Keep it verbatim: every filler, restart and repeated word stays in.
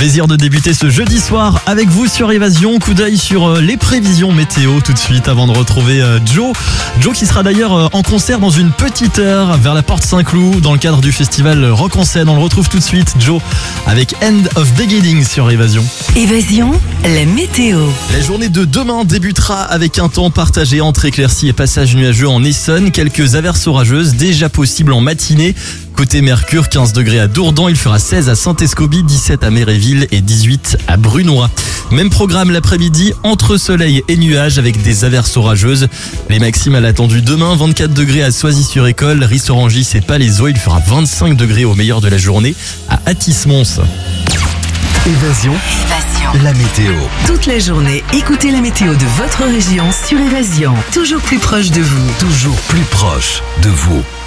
Plaisir de débuter ce jeudi soir avec vous sur Évasion. Coup d'œil sur les prévisions météo tout de suite avant de retrouver Joe. Joe qui sera d'ailleurs en concert dans une petite heure vers la Porte Saint-Cloud dans le cadre du festival Rock en Seine. On le retrouve tout de suite, Joe, avec End of Beginning sur Évasion. Évasion, la météo. La journée de demain débutera avec un temps partagé entre éclaircies et passages nuageux en Essonne. Quelques averses orageuses déjà possibles en matinée. Côté Mercure, quinze degrés à Dourdan, il fera seize à Saint-Escobie, dix-sept à Méréville et dix-huit à Brunois. Même programme l'après-midi, entre soleil et nuages avec des averses orageuses. Les maximales attendues demain, vingt-quatre degrés à Soisy-sur-École, Rissorangis et Palaiseau. Il fera vingt-cinq degrés au meilleur de la journée à Athis-Mons. Évasion, Évasion. la météo. Toute la journée, écoutez la météo de votre région sur Évasion. Toujours plus proche de vous. Toujours plus proche de vous.